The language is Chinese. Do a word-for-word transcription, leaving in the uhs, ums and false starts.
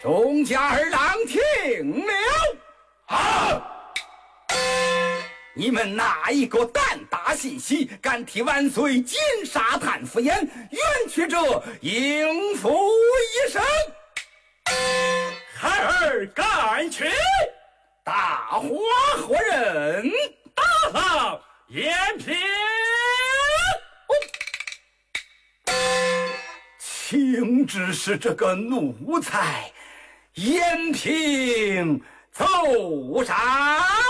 众家儿郎听了， 好！ 你们哪一个胆大心细，敢替万岁金沙滩赴宴，远去者应负一生。 孩儿敢去。 大花何人？ 大郎延平。 请指示这个奴才延平奏上。